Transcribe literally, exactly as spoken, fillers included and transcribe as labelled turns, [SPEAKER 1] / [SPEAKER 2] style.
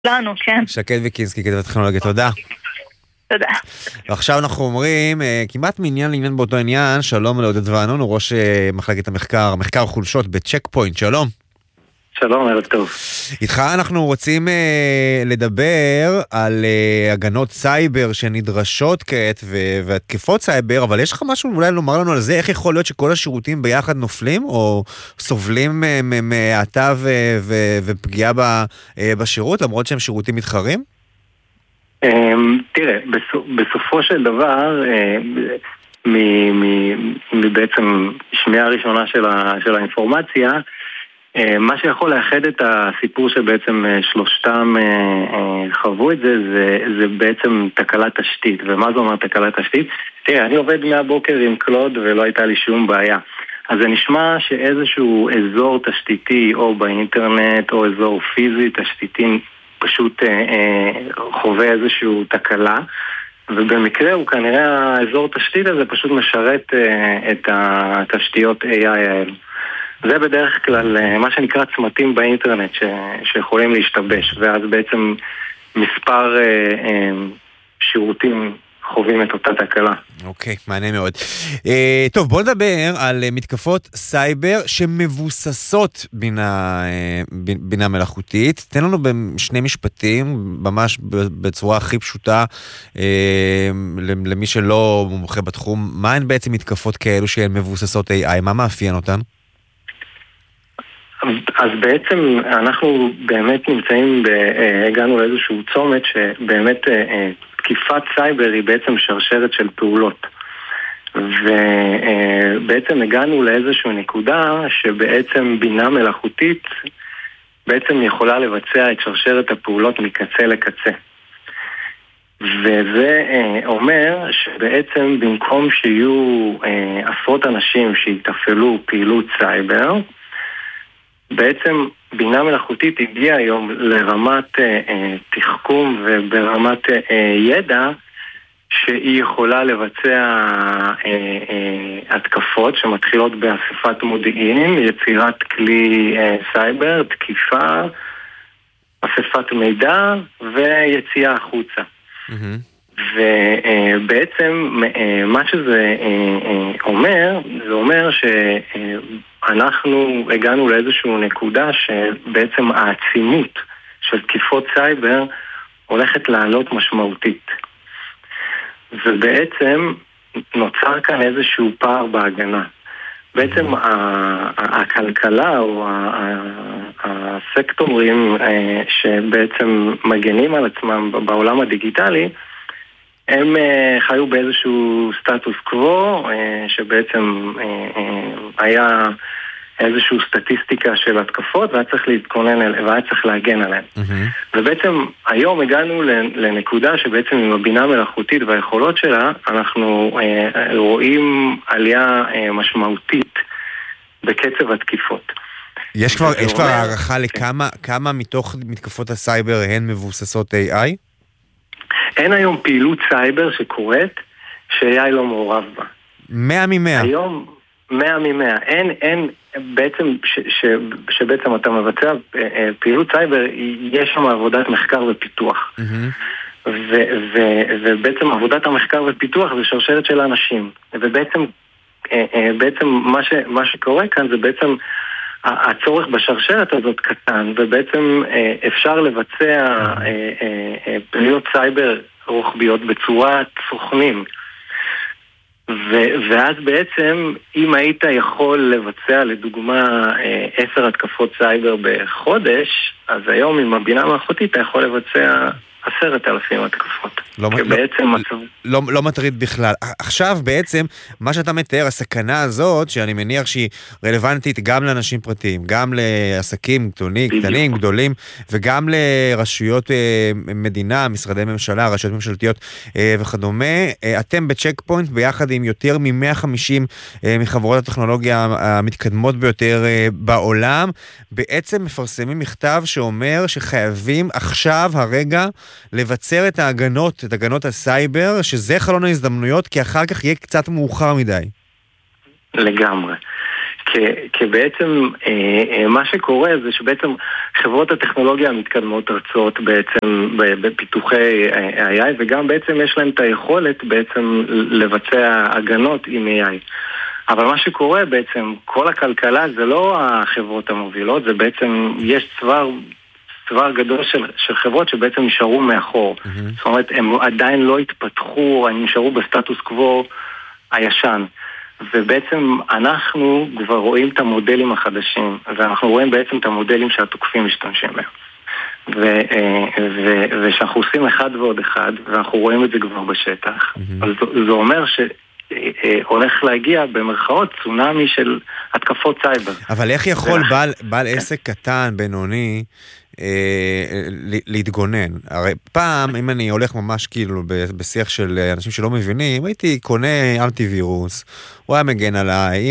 [SPEAKER 1] לנו, כן.
[SPEAKER 2] שקד ויקינסקי, כתבת טכנולוגיה, תודה.
[SPEAKER 1] תודה.
[SPEAKER 2] ועכשיו אנחנו אומרים, כמעט מעניין לעניין באותו עניין, שלום לעודד וענון, הוא ראש מחלקת המחקר, מחקר חולשות בצ'ק פוינט, שלום.
[SPEAKER 3] שלום, ערב טוב.
[SPEAKER 2] איתך אנחנו רוצים אה, לדבר על אה, הגנות סייבר שנדרשות כעת ו- והתקפות סייבר, אבל יש לך משהו אולי לומר לנו על זה? איך יכול להיות שכל השירותים ביחד נופלים או סובלים אה, מהאטה ו- ו- ופגיעה ב- אה, בשירות, למרות שהם שירותים מתחרים?
[SPEAKER 3] אה, תראה, בסופ- בסופו של דבר, אה, מבעצם שמיעה הראשונה של, ה- של האינפורמציה, מה שיכול לאחד את הסיפור שבעצם שלושתם חוו את זה, זה, זה בעצם תקלת תשתית. ומה זה אומר תקלת תשתית? תראה, אני עובד מהבוקר עם קלוד ולא הייתה לי שום בעיה. אז זה נשמע שאיזשהו אזור תשתיתי או באינטרנט או אזור פיזי תשתיתי פשוט חווה איזשהו תקלה, ובמקרה הוא כנראה האזור תשתית הזה פשוט משרת את התשתיות איי איי האלה. זה בדרך כלל מה שנקרא צמתים באינטרנט ש... שיכולים להשתבש, ואז בעצם מספר אה, אה, שירותים חווים את אותה תקלה.
[SPEAKER 2] אוקיי, מעניין מאוד. אה, טוב, בוא נדבר על מתקפות סייבר שמבוססות בינה, אה, בינה מלאכותית. תן לנו בשני משפטים, ממש בצורה הכי פשוטה, אה, למי שלא מומחה בתחום, מה הן בעצם מתקפות כאלו שהן מבוססות איי איי? מה מאפיין אותן?
[SPEAKER 3] אז בעצם אנחנו באמת נמצאים, הגענו לאיזשהו צומת שבאמת תקיפת סייבר היא בעצם שרשרת של פעולות. ובעצם הגענו לאיזשהו נקודה שבעצם בינה מלאכותית בעצם יכולה לבצע את שרשרת הפעולות מקצה לקצה. וזה אומר שבעצם במקום שיהיו עשרות אנשים שיתפעלו פעילות סייבר, בעצם בינה מלאכותית הגיעה היום לרמת אה, אה, תחכום וברמת אה, ידע שהיא יכולה לבצע אה, אה, התקפות שמתחילות באספת מודיעין, יצירת כלי אה, סייבר, תקיפה, אספת מידע ויציאה החוצה. Mm-hmm. ובעצם מה שזה אומר, זה אומר שאנחנו הגענו לאיזושהי נקודה שבעצם העצימות של תקיפות סייבר הולכת לעלות משמעותית. ובעצם נוצר כאן איזשהו פער בהגנה. בעצם הכלכלה או הסקטורים שבעצם מגנים על עצמם בעולם הדיגיטלי, הם חיו באיזשהו סטטוס קוו, שבעצם היה איזשהו סטטיסטיקה של התקפות, והיה צריך להתכונן, והיה צריך להגן עליהם. Mm-hmm. ובעצם היום הגענו לנקודה שבעצם עם הבינה מלאכותית והיכולות שלה, אנחנו רואים עלייה משמעותית בקצב התקיפות.
[SPEAKER 2] יש כבר, יש כבר הערכה לכמה, כמה מתוך מתקפות הסייבר הן מבוססות איי איי?
[SPEAKER 3] אין היום פעילות סייבר שקורית ש-איי איי לא מעורב בה.
[SPEAKER 2] מאה ממאה.
[SPEAKER 3] היום מאה ממאה. אין, אין, בעצם, ש, ש, שבעצם אתה מבצע פעילות סייבר, יש שם עבודת מחקר ופיתוח. Mm-hmm. ו, ו, ובעצם עבודת המחקר ופיתוח זה שרשרת של אנשים. ובעצם, בעצם מה, ש, מה שקורה כאן זה בעצם הצורך בשרשרת הזאת קטן, ובעצם אפשר לבצע פעילויות סייבר רוחביות בצורת סוכנים. ואז בעצם אם היית יכול לבצע לדוגמה עשר התקפות סייבר בחודש, אז היום עם הבינה מלאכותית אתה יכול לבצע עשרת אלפים התקפות.
[SPEAKER 2] לא, לא, מצב... לא, לא מטריד בכלל. עכשיו בעצם מה שאתה מתאר, הסכנה הזאת, שאני מניח שהיא רלוונטית גם לאנשים פרטיים, גם לעסקים גדולים, קטנים, גדולים, וגם לרשויות מדינה, משרדי ממשלה, רשויות ממשלתיות וכדומה. אתם בצ'ק פוינט ביחד עם יותר מ-מאה וחמישים מחברות הטכנולוגיה המתקדמות ביותר בעולם, בעצם מפרסמים מכתב שאומר שחייבים עכשיו הרגע לבצר את ההגנות, את הגנות הסייבר, שזה חלון ההזדמנויות, כי אחר כך יהיה קצת מאוחר מדי.
[SPEAKER 3] לגמרי. כי בעצם מה שקורה זה שבעצם חברות הטכנולוגיה המתקדמות רצות בעצם בפיתוחי איי איי, וגם בעצם יש להם את היכולת בעצם לבצע הגנות עם איי איי. אבל מה שקורה בעצם, כל הכלכלה זה לא החברות המובילות, זה בעצם, יש צוואר, צוואר גדול של, של חברות שבעצם נשארו מאחור. Mm-hmm. זאת אומרת, הם עדיין לא התפתחו, הם נשארו בסטטוס קוו הישן. ובעצם אנחנו כבר רואים את המודלים החדשים, ואנחנו רואים בעצם את המודלים שהתוקפים משתמשים בהם. ו- ו- ושאנחנו עושים אחד ועוד אחד, ואנחנו רואים את זה כבר בשטח. Mm-hmm. אז זה אומר ש... הולך להגיע במרכאות צונאמי של התקפות סייבר.
[SPEAKER 2] אבל איך יכול בעל, בעל עסק קטן, בינוני, אה, להתגונן? הרי פעם, אם אני הולך ממש כאילו בשיח של אנשים שלא מבינים, הייתי קונה אנטיווירוס, הוא היה מגן עליי,